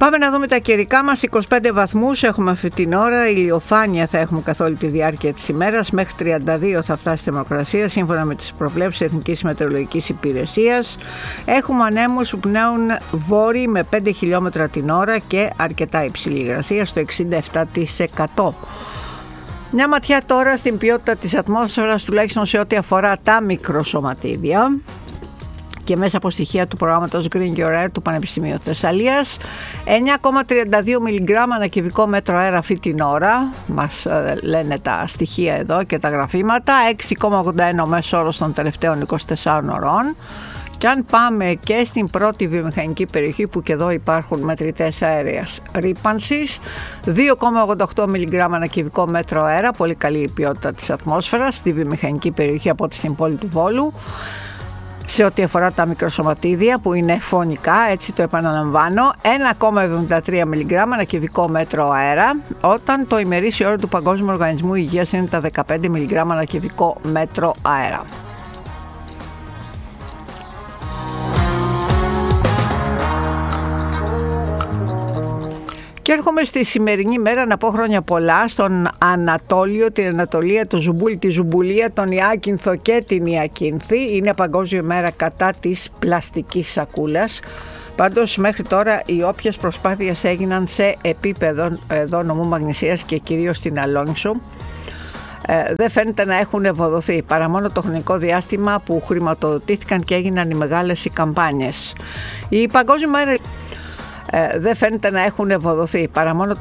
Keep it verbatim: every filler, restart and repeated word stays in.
Πάμε να δούμε τα καιρικά μας. είκοσι πέντε βαθμούς έχουμε αυτή την ώρα. Ηλιοφάνεια θα έχουμε καθ' όλη τη διάρκεια της ημέρας. Μέχρι τριάντα δύο θα φτάσει η θερμοκρασία σύμφωνα με τις προβλέψεις Εθνικής Μετεωρολογικής Υπηρεσίας. Έχουμε ανέμους που πνέουν βόρειοι με πέντε χιλιόμετρα την ώρα και αρκετά υψηλή υγρασία στο εξήντα επτά τοις εκατό. Μια ματιά τώρα στην ποιότητα της ατμόσφαιρας, τουλάχιστον σε ό,τι αφορά τα μικροσωματίδια. Και μέσα από στοιχεία του προγράμματος Green Your Air του Πανεπιστημίου Θεσσαλίας, εννιά κόμμα τριάντα δύο μιλιγκράμμα ανά κυβικό μέτρο αέρα αυτή την ώρα, μας λένε τα στοιχεία εδώ και τα γραφήματα, έξι κόμμα ογδόντα ένα ο μέσος όρος των τελευταίων είκοσι τεσσάρων ωρών. Και αν πάμε και στην πρώτη βιομηχανική περιοχή, που και εδώ υπάρχουν μετρητές αέριας ρύπανσης, δύο κόμμα ογδόντα οκτώ μιλιγκράμμα ανά κυβικό μέτρο αέρα, πολύ καλή η ποιότητα της ατμόσφαιρας στη βιομηχανική περιοχή από ό,τι στην πόλη του Βόλου. Σε ό,τι αφορά τα μικροσωματίδια που είναι φωνικά, έτσι το επαναλαμβάνω, ένα κόμμα εβδομήντα τρία μιλιγκράμμα ανά κυβικό μέτρο αέρα, όταν το ημερήσιο όριο του Παγκόσμιου Οργανισμού Υγείας είναι τα δεκαπέντε μιλιγκράμμα ανά κυβικό μέτρο αέρα. Και έρχομαι στη σημερινή μέρα να πω χρόνια πολλά στον Ανατόλιο, την Ανατολία, το Ζουμπούλι, τη Ζουμπουλία, τον Ιάκυνθο και την Ιακίνθη. Είναι Παγκόσμια μέρα κατά της πλαστικής σακούλας. Πάντως μέχρι τώρα οι όποιες προσπάθειες έγιναν σε επίπεδο εδώ νομού Μαγνησίας και κυρίως στην Αλόνισο, Ε, δεν φαίνεται να έχουν ευοδοθεί παρά μόνο το χρονικό διάστημα που χρηματοδοτήθηκαν και έγιναν οι μεγάλες οι καμπάνιες. Η Παγκόσμια μέρα ε, δεν φαίνεται να έχουν ευοδοθεί παρά μόνο το